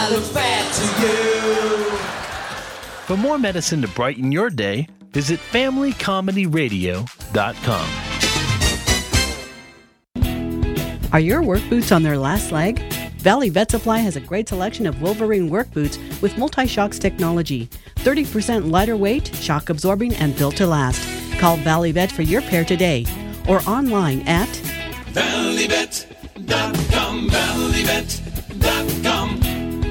I look fat to you. For more medicine to brighten your day, visit FamilyComedyRadio.com. Are your work boots on their last leg? Valley Vet Supply has a great selection of Wolverine work boots with multi-shocks technology. 30% lighter weight, shock absorbing, and built to last. Call Valley Vet for your pair today or online at ValleyVet.com, ValleyVet.com.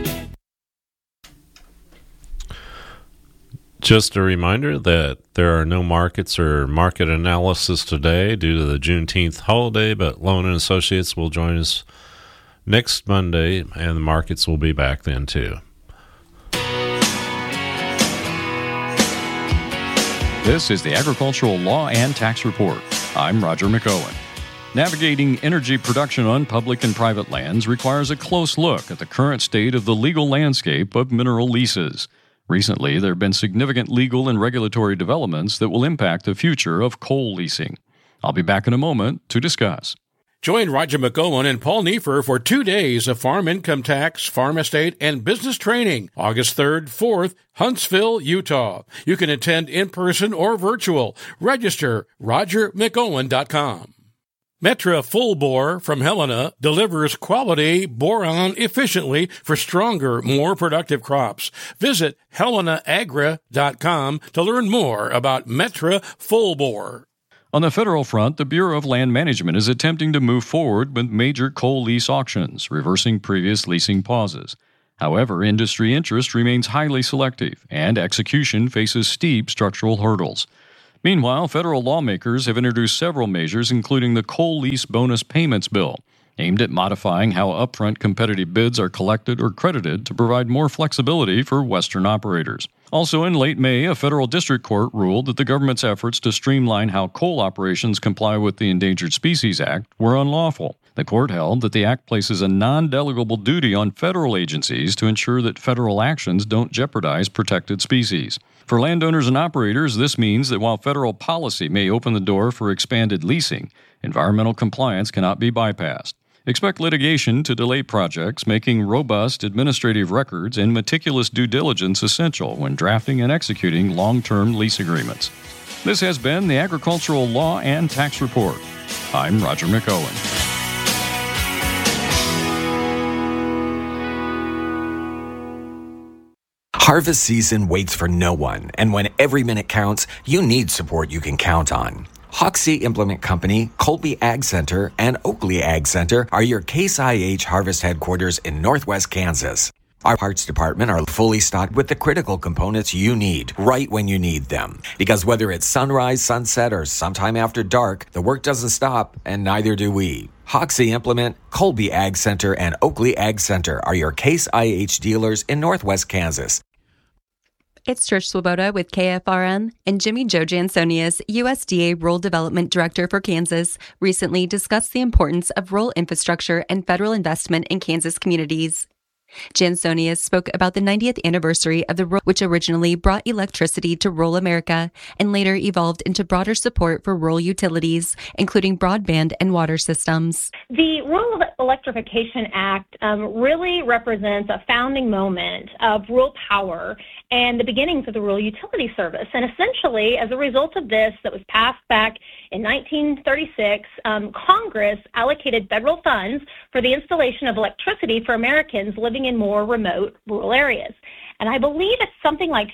Just a reminder that there are no markets or market analysis today due to the Juneteenth holiday, but Loan & Associates will join us next Monday, and the markets will be back then too. This is the Agricultural Law and Tax Report. I'm Roger McOwen. Navigating energy production on public and private lands requires a close look at the current state of the legal landscape of mineral leases. Recently, there have been significant legal and regulatory developments that will impact the future of coal leasing. I'll be back in a moment to discuss. Join Roger McOwen and Paul Neiffer for 2 days of farm income tax, farm estate, and business training, August 3rd, 4th, Huntsville, Utah. You can attend in person or virtual. Register RogerMcOwen.com. Metra Full Bore from Helena delivers quality boron efficiently for stronger, more productive crops. Visit HelenaAgra.com to learn more about Metra Full Bore. On the federal front, the Bureau of Land Management is attempting to move forward with major coal lease auctions, reversing previous leasing pauses. However, industry interest remains highly selective, and execution faces steep structural hurdles. Meanwhile, federal lawmakers have introduced several measures, including the Coal Lease Bonus Payments Bill, aimed at modifying how upfront competitive bids are collected or credited to provide more flexibility for Western operators. Also in late May, a federal district court ruled that the government's efforts to streamline how coal operations comply with the Endangered Species Act were unlawful. The court held that the act places a non-delegable duty on federal agencies to ensure that federal actions don't jeopardize protected species. For landowners and operators, this means that while federal policy may open the door for expanded leasing, environmental compliance cannot be bypassed. Expect litigation to delay projects, making robust administrative records and meticulous due diligence essential when drafting and executing long-term lease agreements. This has been the Agricultural Law and Tax Report. I'm Roger McOwen. Harvest season waits for no one, and when every minute counts, you need support you can count on. Hoxie Implement Company, Colby Ag Center, and Oakley Ag Center are your Case IH harvest headquarters in Northwest Kansas. Our parts department are fully stocked with the critical components you need right when you need them. Because whether it's sunrise, sunset, or sometime after dark, the work doesn't stop, and neither do we. Hoxie Implement, Colby Ag Center, and Oakley Ag Center are your Case IH dealers in Northwest Kansas. It's Trish Swoboda with KFRM, and Jimmy Joe Jansonius, USDA Rural Development Director for Kansas, recently discussed the importance of rural infrastructure and federal investment in Kansas communities. Jansonius spoke about the 90th anniversary of the rural, which originally brought electricity to rural America and later evolved into broader support for rural utilities, including broadband and water systems. The Rural Electrification Act really represents a founding moment of rural power and the beginnings of the Rural Utility Service. And essentially, as a result of this that was passed back in 1936, Congress allocated federal funds for the installation of electricity for Americans living in more remote rural areas. And I believe it's something like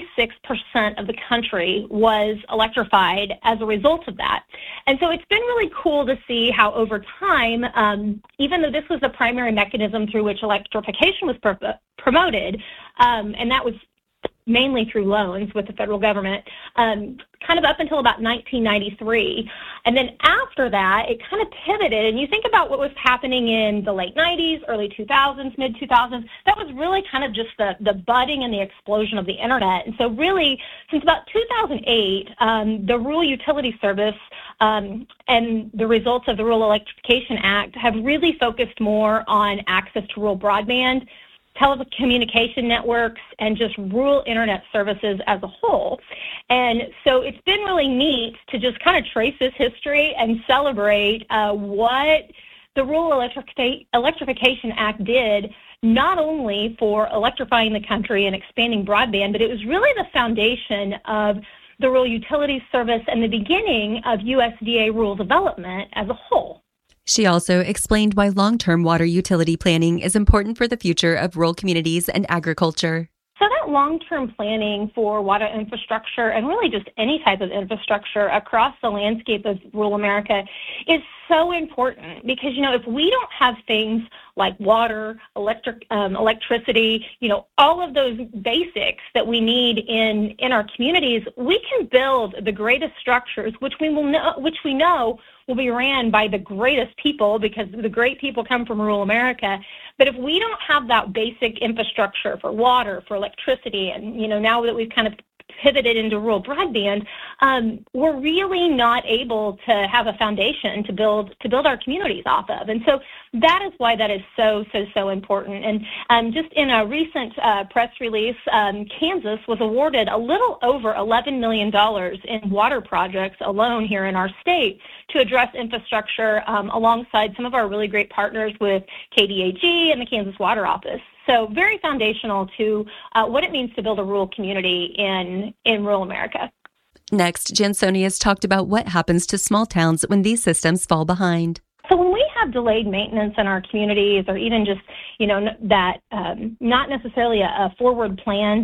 56% of the country was electrified as a result of that. And so it's been really cool to see how over time, even though this was the primary mechanism through which electrification was promoted, and that was mainly through loans with the federal government, kind of up until about 1993. And then after that, it kind of pivoted. And you think about what was happening in the late 90s, early 2000s, mid-2000s, that was really kind of just the budding and the explosion of the internet. And so really, since about 2008, the Rural Utility Service and the results of the Rural Electrification Act have really focused more on access to rural broadband, telecommunication networks, and just rural internet services as a whole. And so it's been really neat to just kind of trace this history and celebrate what the Rural Electrification Act did not only for electrifying the country and expanding broadband, but it was really the foundation of the Rural Utilities Service and the beginning of USDA rural development as a whole. She also explained why long-term water utility planning is important for the future of rural communities and agriculture. So that long-term planning for water infrastructure and really just any type of infrastructure across the landscape of rural America is so important because, if we don't have things like water, electricity, all of those basics that we need in our communities, we can build the greatest structures, which we know will be ran by the greatest people because the great people come from rural America. But if we don't have that basic infrastructure for water, for electricity, and now that we've kind of pivoted into rural broadband, we're really not able to have a foundation to build our communities off of. And so that is why that is so important. And just in a recent press release, Kansas was awarded a little over $11 million in water projects alone here in our state to address infrastructure alongside some of our really great partners with KDAG and the Kansas Water Office. So very foundational to what it means to build a rural community in rural America. Next, Jansonius talked about what happens to small towns when these systems fall behind. So when we have delayed maintenance in our communities, or even just, that not necessarily a forward plan,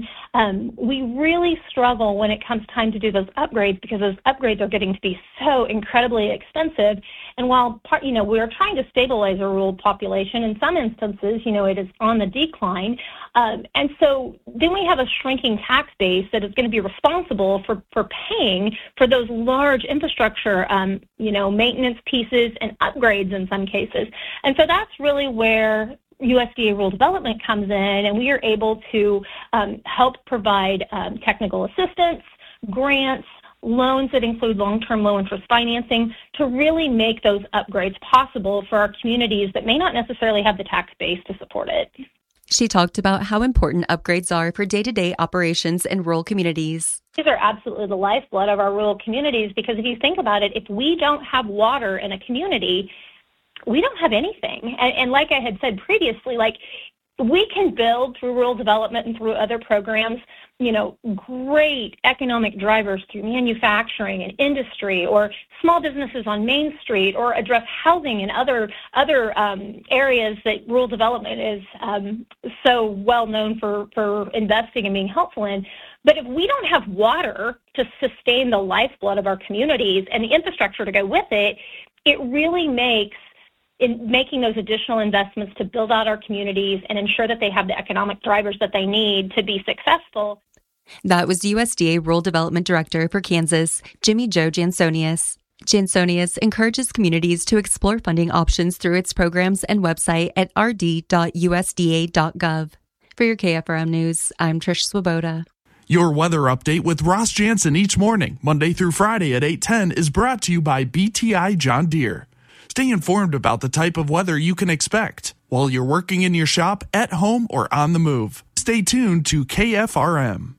we really struggle when it comes time to do those upgrades because those upgrades are getting to be so incredibly expensive. And while we're trying to stabilize a rural population, in some instances, it is on the decline. And so then we have a shrinking tax base that is going to be responsible for paying for those large infrastructure, maintenance pieces and upgrades in some cases. And so that's really where USDA rural development comes in, and we are able to help provide technical assistance, grants, loans that include long-term low interest financing to really make those upgrades possible for our communities that may not necessarily have the tax base to support it. She talked about how important upgrades are for day-to-day operations in rural communities. These are absolutely the lifeblood of our rural communities because if you think about it, if we don't have water in a community, we don't have anything. And like I had said previously, we can build through rural development and through other programs, great economic drivers through manufacturing and industry or small businesses on Main Street or address housing and other areas that rural development is so well known for investing and being helpful in. But if we don't have water to sustain the lifeblood of our communities and the infrastructure to go with it, it really makes in making those additional investments to build out our communities and ensure that they have the economic drivers that they need to be successful. That was USDA Rural Development Director for Kansas, Jimmy Jo Jansonius. Jansonius encourages communities to explore funding options through its programs and website at rd.usda.gov. For your KFRM News, I'm Trish Swoboda. Your weather update with Ross Jansen each morning, Monday through Friday at 8:10, is brought to you by BTI John Deere. Stay informed about the type of weather you can expect while you're working in your shop, at home, or on the move. Stay tuned to KFRM.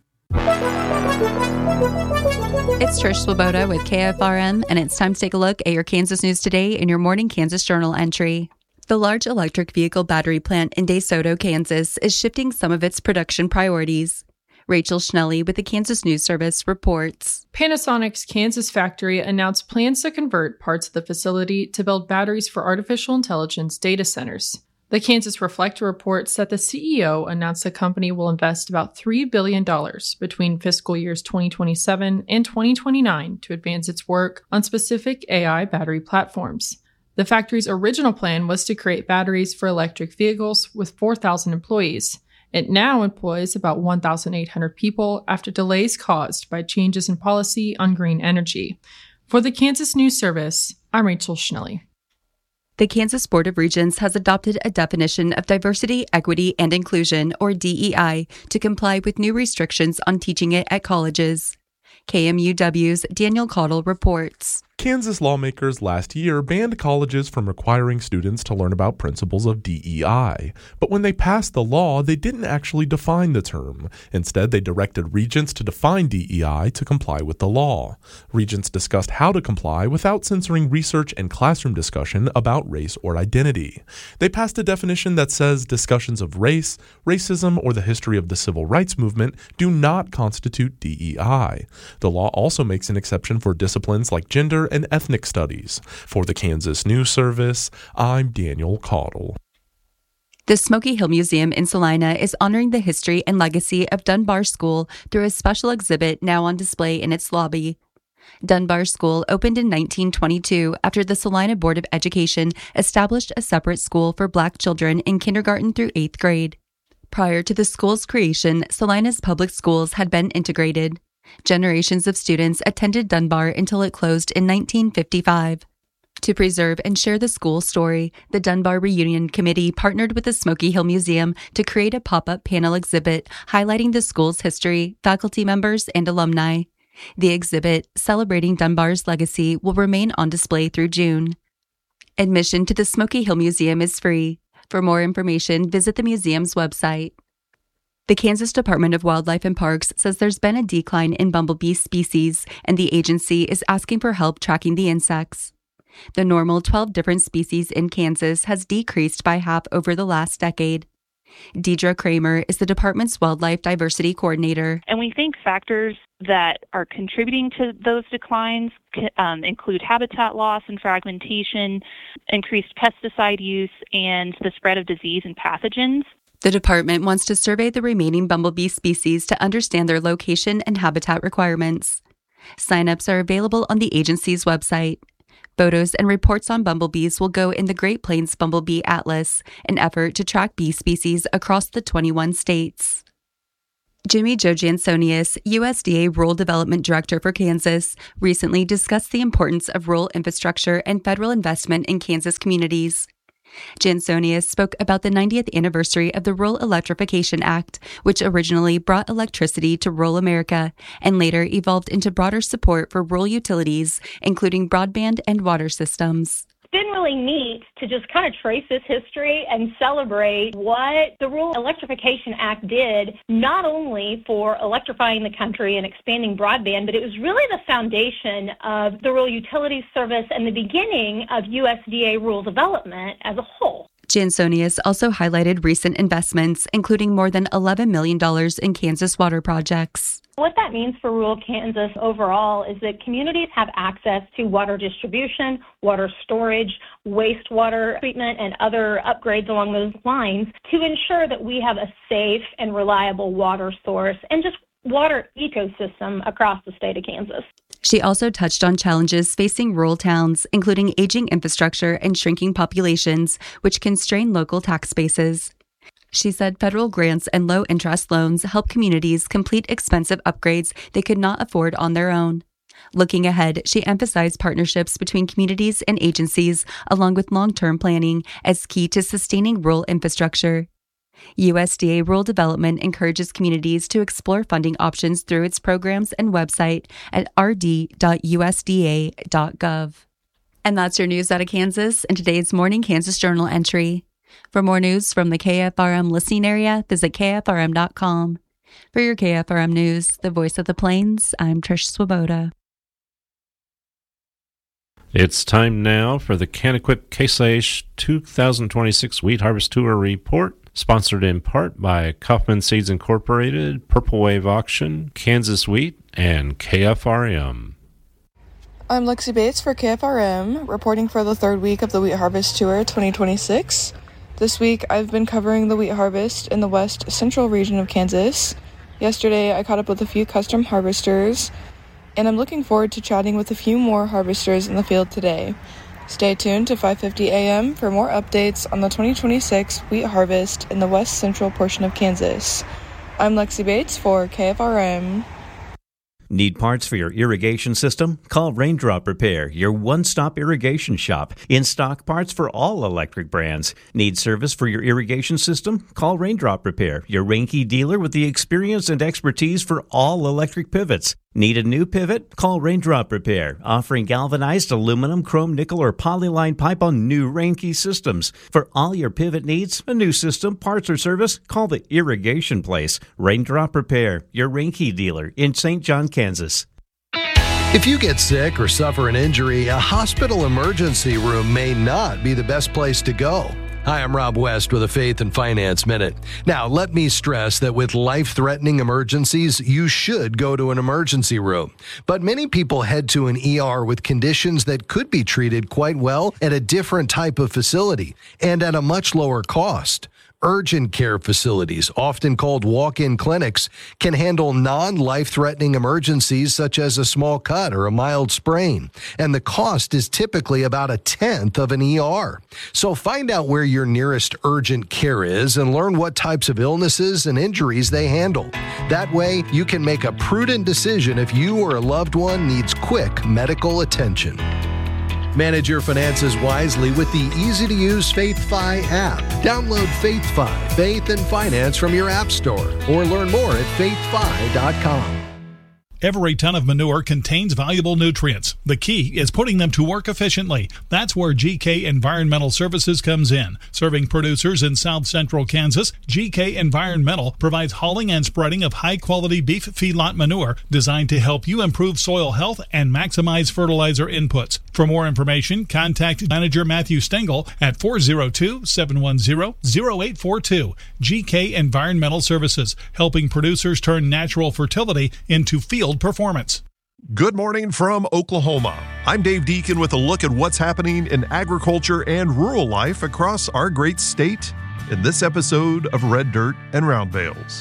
It's Trish Swoboda with KFRM, and it's time to take a look at your Kansas news today in your morning Kansas Journal entry. The large electric vehicle battery plant in DeSoto, Kansas, is shifting some of its production priorities. Rachel Schnelly with the Kansas News Service reports. Panasonic's Kansas factory announced plans to convert parts of the facility to build batteries for artificial intelligence data centers. The Kansas Reflector reports that the CEO announced the company will invest about $3 billion between fiscal years 2027 and 2029 to advance its work on specific AI battery platforms. The factory's original plan was to create batteries for electric vehicles with 4,000 employees. It now employs about 1,800 people after delays caused by changes in policy on green energy. For the Kansas News Service, I'm Rachel Schnelly. The Kansas Board of Regents has adopted a definition of diversity, equity, and inclusion, or DEI, to comply with new restrictions on teaching it at colleges. KMUW's Daniel Caudle reports. Kansas lawmakers last year banned colleges from requiring students to learn about principles of DEI. But when they passed the law, they didn't actually define the term. Instead, they directed regents to define DEI to comply with the law. Regents discussed how to comply without censoring research and classroom discussion about race or identity. They passed a definition that says discussions of race, racism, or the history of the civil rights movement do not constitute DEI. The law also makes an exception for disciplines like gender and ethnic studies. For the Kansas News Service, I'm Daniel Caudle. The Smoky Hill Museum in Salina is honoring the history and legacy of Dunbar School through a special exhibit now on display in its lobby. Dunbar School opened in 1922 after the Salina Board of Education established a separate school for Black children in kindergarten through 8th grade. Prior to the school's creation, Salina's public schools had been integrated. Generations of students attended Dunbar until it closed in 1955. To preserve and share the school story, the Dunbar Reunion Committee partnered with the Smoky Hill Museum to create a pop-up panel exhibit highlighting the school's history, faculty members, and alumni. The exhibit, celebrating Dunbar's legacy, will remain on display through June. Admission to the Smoky Hill Museum is free. For more information, visit the museum's website. The Kansas Department of Wildlife and Parks says there's been a decline in bumblebee species, and the agency is asking for help tracking the insects. The normal 12 different species in Kansas has decreased by half over the last decade. Deidre Kramer is the department's wildlife diversity coordinator. And we think factors that are contributing to those declines include habitat loss and fragmentation, increased pesticide use, and the spread of disease and pathogens. The department wants to survey the remaining bumblebee species to understand their location and habitat requirements. Sign-ups are available on the agency's website. Photos and reports on bumblebees will go in the Great Plains Bumblebee Atlas, an effort to track bee species across the 21 states. Jimmy Jo Jansonius, USDA Rural Development Director for Kansas, recently discussed the importance of rural infrastructure and federal investment in Kansas communities. Jansonius spoke about the 90th anniversary of the Rural Electrification Act, which originally brought electricity to rural America and later evolved into broader support for rural utilities, including broadband and water systems. It's been really neat to just kind of trace this history and celebrate what the Rural Electrification Act did, not only for electrifying the country and expanding broadband, but it was really the foundation of the rural utilities service and the beginning of USDA rural development as a whole. Jansonius also highlighted recent investments, including more than $11 million in Kansas water projects. What that means for rural Kansas overall is that communities have access to water distribution, water storage, wastewater treatment, and other upgrades along those lines to ensure that we have a safe and reliable water source and just water ecosystem across the state of Kansas. She also touched on challenges facing rural towns, including aging infrastructure and shrinking populations, which constrain local tax bases. She said federal grants and low-interest loans help communities complete expensive upgrades they could not afford on their own. Looking ahead, she emphasized partnerships between communities and agencies, along with long-term planning, as key to sustaining rural infrastructure. USDA Rural Development encourages communities to explore funding options through its programs and website at rd.usda.gov. And that's your news out of Kansas in today's Morning Kansas Journal entry. For more news from the KFRM listening area, visit KFRM.com. For your KFRM News, the voice of the Plains, I'm Trish Swoboda. It's time now for the Can-Equip Case IH 2026 Wheat Harvest Tour Report, sponsored in part by Kaufman Seeds Incorporated, Purple Wave Auction, Kansas Wheat, and KFRM. I'm Lexi Bates for KFRM, reporting for the third week of the Wheat Harvest Tour 2026. This week, I've been covering the wheat harvest in the west central region of Kansas. Yesterday, I caught up with a few custom harvesters, and I'm looking forward to chatting with a few more harvesters in the field today. Stay tuned to 5:50 a.m. for more updates on the 2026 wheat harvest in the west central portion of Kansas. I'm Lexi Bates for KFRM. Need parts for your irrigation system? Call Raindrop Repair, your one-stop irrigation shop. In-stock parts for all electric brands. Need service for your irrigation system? Call Raindrop Repair, your Reinke dealer with the experience and expertise for all electric pivots. Need a new pivot? Call Raindrop Repair, offering galvanized aluminum, chrome, nickel, or polyline pipe on new Rainke systems. For all your pivot needs, a new system, parts, or service, call the Irrigation Place. Raindrop Repair, your Rainke dealer in St. John, Kansas. If you get sick or suffer an injury, a hospital emergency room may not be the best place to go. Hi, I'm Rob West with a Faith and Finance Minute. Now, let me stress that with life-threatening emergencies, you should go to an emergency room. But many people head to an ER with conditions that could be treated quite well at a different type of facility and at a much lower cost. Urgent care facilities, often called walk-in clinics, can handle non-life-threatening emergencies such as a small cut or a mild sprain, and the cost is typically about 1/10 of an ER. So find out where your nearest urgent care is and learn what types of illnesses and injuries they handle. That way, you can make a prudent decision if you or a loved one needs quick medical attention. Manage your finances wisely with the easy-to-use FaithFi app. Download FaithFi, Faith and Finance from your app store, or learn more at faithfi.com. Every ton of manure contains valuable nutrients. The key is putting them to work efficiently. That's where GK Environmental Services comes in. Serving producers in South Central Kansas, GK Environmental provides hauling and spreading of high-quality beef feedlot manure designed to help you improve soil health and maximize fertilizer inputs. For more information, contact Manager Matthew Stengel at 402-710-0842. GK Environmental Services, helping producers turn natural fertility into field performance. Good morning from Oklahoma. I'm Dave Deacon with a look at what's happening in agriculture and rural life across our great state in this episode of Red Dirt and Round Bales.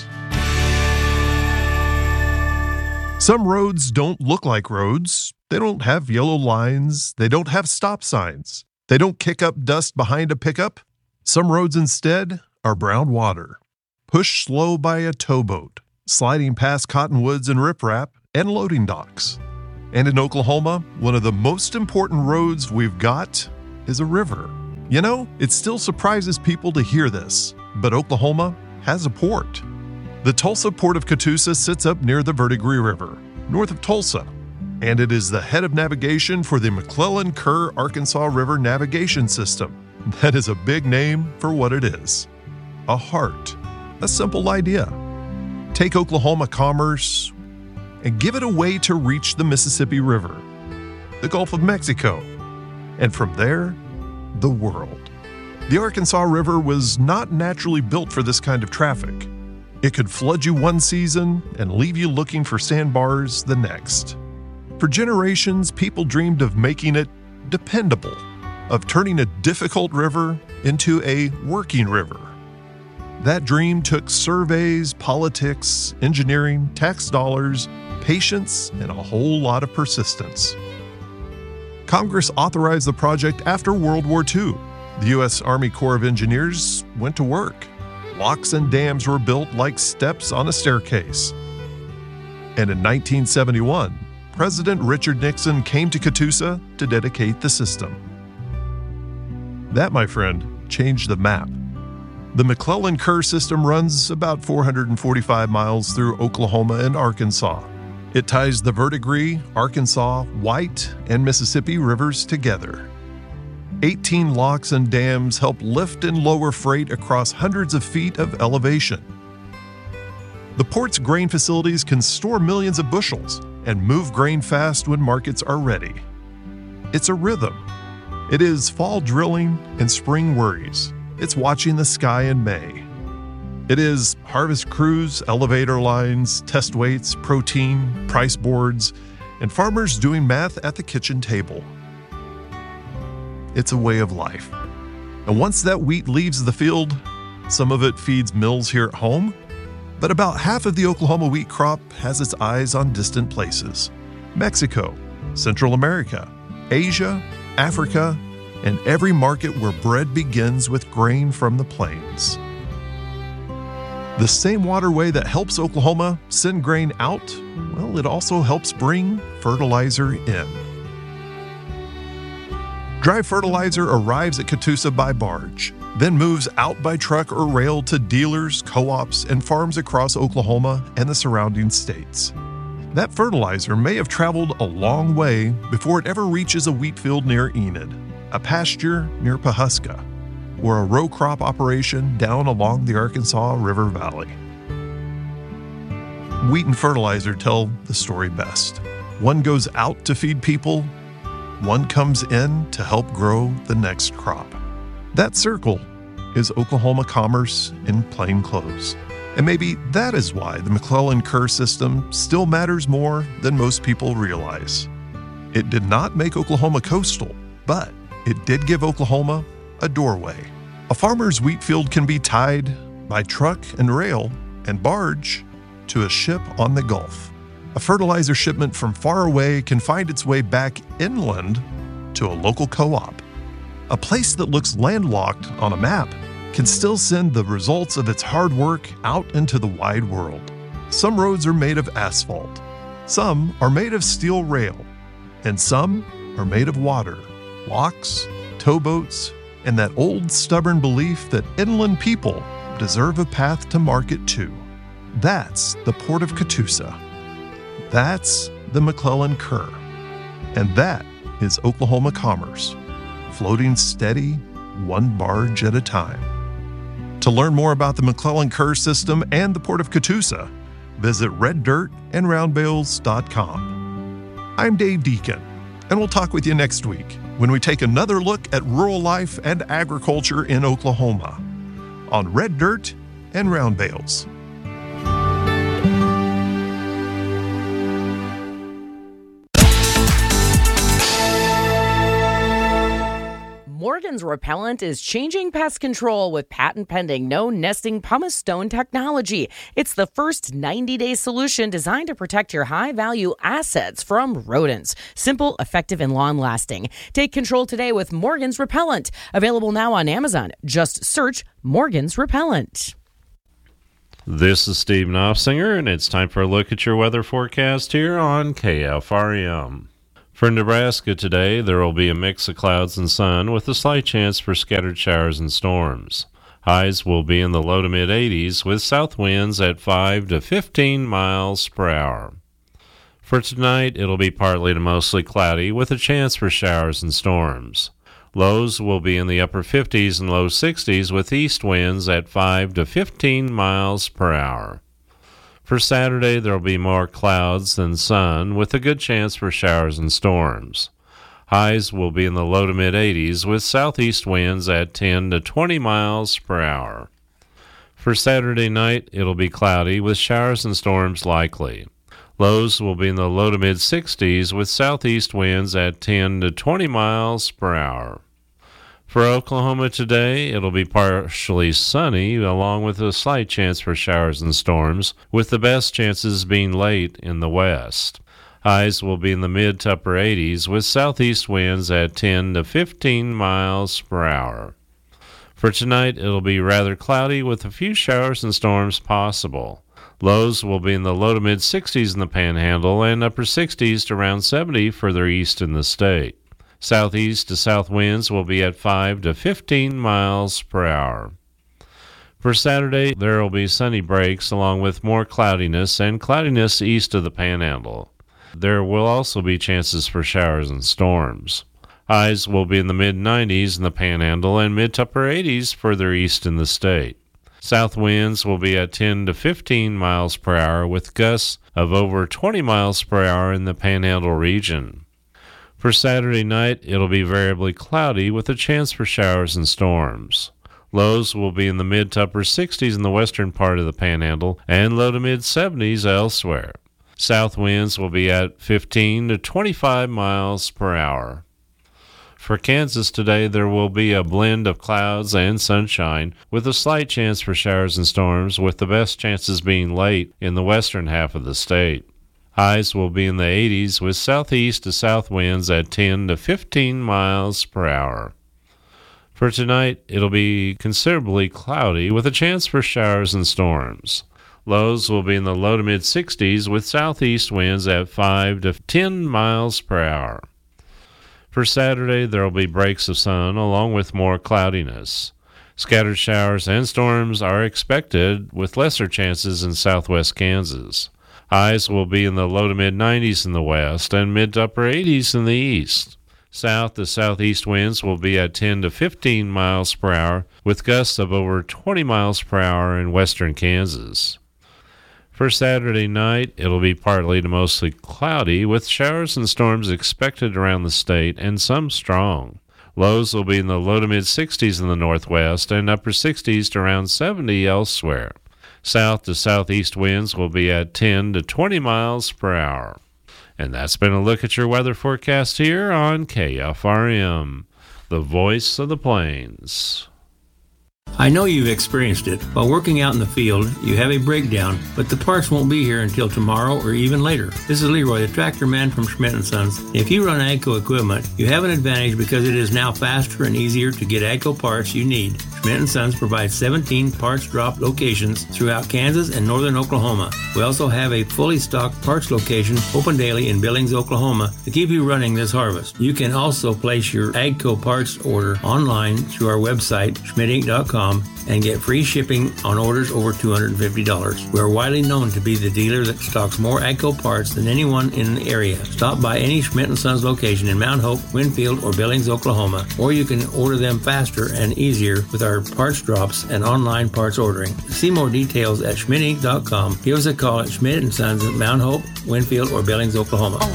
Some roads don't look like roads. They don't have yellow lines. They don't have stop signs. They don't kick up dust behind a pickup. Some roads instead are brown water, pushed slow by a towboat, sliding past cottonwoods and riprap and loading docks. And in Oklahoma, one of the most important roads we've got is a river. You know, it still surprises people to hear this, but Oklahoma has a port. The Tulsa Port of Catoosa sits up near the Verdigris River, north of Tulsa, and it is the head of navigation for the McClellan-Kerr Arkansas River Navigation System. That is a big name for what it is. A heart. A simple idea. Take Oklahoma commerce and give it a way to reach the Mississippi River, the Gulf of Mexico, and from there, the world. The Arkansas River was not naturally built for this kind of traffic. It could flood you one season and leave you looking for sandbars the next. For generations, people dreamed of making it dependable, of turning a difficult river into a working river. That dream took surveys, politics, engineering, tax dollars, patience, and a whole lot of persistence. Congress authorized the project after World War II. The U.S. Army Corps of Engineers went to work. Locks and dams were built like steps on a staircase. And in 1971, President Richard Nixon came to Catoosa to dedicate the system. That, my friend, changed the map. The McClellan-Kerr system runs about 445 miles through Oklahoma and Arkansas. It ties the Verdigris, Arkansas, White, and Mississippi rivers together. 18 locks and dams help lift and lower freight across hundreds of feet of elevation. The port's grain facilities can store millions of bushels and move grain fast when markets are ready. It's a rhythm. It is fall drilling and spring worries. It's watching the sky in May. It is harvest crews, elevator lines, test weights, protein, price boards, and farmers doing math at the kitchen table. It's a way of life. And once that wheat leaves the field, some of it feeds mills here at home, but about half of the Oklahoma wheat crop has its eyes on distant places: Mexico, Central America, Asia, Africa, and every market where bread begins with grain from the plains. The same waterway that helps Oklahoma send grain out, well, it also helps bring fertilizer in. Dry fertilizer arrives at Catoosa by barge, then moves out by truck or rail to dealers, co-ops, and farms across Oklahoma and the surrounding states. That fertilizer may have traveled a long way before it ever reaches a wheat field near Enid, a pasture near Pawhuska, or a row crop operation down along the Arkansas River Valley. Wheat and fertilizer tell the story best. One goes out to feed people, one comes in to help grow the next crop. That circle is Oklahoma commerce in plain clothes. And maybe that is why the McClellan-Kerr system still matters more than most people realize. It did not make Oklahoma coastal, but it did give Oklahoma a doorway. A farmer's wheat field can be tied by truck and rail and barge to a ship on the Gulf. A fertilizer shipment from far away can find its way back inland to a local co-op. A place that looks landlocked on a map can still send the results of its hard work out into the wide world. Some roads are made of asphalt, some are made of steel rail, and some are made of water, locks, towboats, and that old stubborn belief that inland people deserve a path to market too. That's the Port of Catoosa. That's the McClellan-Kerr. And that is Oklahoma commerce, floating steady, one barge at a time. To learn more about the McClellan-Kerr system and the Port of Catoosa, visit reddirtandroundbales.com. I'm Dave Deacon, and we'll talk with you next week when we take another look at rural life and agriculture in Oklahoma on Red Dirt and Round Bales. Morgan's Repellent is changing pest control with patent-pending no-nesting pumice stone technology. It's the first 90-day solution designed to protect your high-value assets from rodents. Simple, effective, and long-lasting. Take control today with Morgan's Repellent. Available now on Amazon. Just search Morgan's Repellent. This is Steve Knopfsinger, and it's time for a look at your weather forecast here on KFRM. For Nebraska today, there will be a mix of clouds and sun with a slight chance for scattered showers and storms. Highs will be in the low to mid-80s with south winds at 5 to 15 miles per hour. For tonight, it'll be partly to mostly cloudy with a chance for showers and storms. Lows will be in the upper 50s and low 60s with east winds at 5 to 15 miles per hour. For Saturday, there will be more clouds than sun, with a good chance for showers and storms. Highs will be in the low to mid-80s, with southeast winds at 10 to 20 miles per hour. For Saturday night, it'll be cloudy, with showers and storms likely. Lows will be in the low to mid-60s, with southeast winds at 10 to 20 miles per hour. For Oklahoma today, it'll be partially sunny, along with a slight chance for showers and storms, with the best chances being late in the west. Highs will be in the mid to upper 80s, with southeast winds at 10 to 15 miles per hour. For tonight, it'll be rather cloudy, with a few showers and storms possible. Lows will be in the low to mid 60s in the Panhandle and upper 60s to around 70 further east in the state. Southeast to south winds will be at 5 to 15 miles per hour. For Saturday, there will be sunny breaks along with more cloudiness and cloudiness east of the Panhandle. There will also be chances for showers and storms. Highs will be in the mid-90s in the Panhandle and mid to upper 80s further east in the state. South winds will be at 10 to 15 miles per hour with gusts of over 20 miles per hour in the Panhandle region. For Saturday night, it'll be variably cloudy with a chance for showers and storms. Lows will be in the mid to upper 60s in the western part of the Panhandle and low to mid 70s elsewhere. South winds will be at 15 to 25 miles per hour. For Kansas today, there will be a blend of clouds and sunshine with a slight chance for showers and storms, with the best chances being late in the western half of the state. Highs will be in the 80s with southeast to south winds at 10 to 15 miles per hour. For tonight, it'll be considerably cloudy with a chance for showers and storms. Lows will be in the low to mid 60s with southeast winds at 5 to 10 miles per hour. For Saturday, there will be breaks of sun along with more cloudiness. Scattered showers and storms are expected with lesser chances in southwest Kansas. Highs will be in the low to mid 90s in the west and mid to upper 80s in the east. South to southeast winds will be at 10 to 15 miles per hour, with gusts of over 20 miles per hour in western Kansas. For Saturday night, it'll be partly to mostly cloudy, with showers and storms expected around the state and some strong. Lows will be in the low to mid 60s in the northwest and upper 60s to around 70 elsewhere. South to southeast winds will be at 10 to 20 miles per hour. And that's been a look at your weather forecast here on KFRM, the voice of the plains. I know you've experienced it. While working out in the field, you have a breakdown, but the parts won't be here until tomorrow or even later. This is Leroy, the tractor man from Schmidt & Sons. If you run AGCO equipment, you have an advantage because it is now faster and easier to get AGCO parts you need. Schmidt & Sons provides 17 parts drop locations throughout Kansas and northern Oklahoma. We also have a fully stocked parts location open daily in Billings, Oklahoma to keep you running this harvest. You can also place your AGCO parts order online through our website, schmidtinc.com, and get free shipping on orders over $250. We are widely known to be the dealer that stocks more AGCO parts than anyone in the area. Stop by any Schmidt & Sons location in Mount Hope, Winfield, or Billings, Oklahoma, or you can order them faster and easier with our parts drops and online parts ordering. See more details at schmidtinc.com. Give us a call at Schmidt & Sons at Mount Hope, Winfield, or Billings, Oklahoma.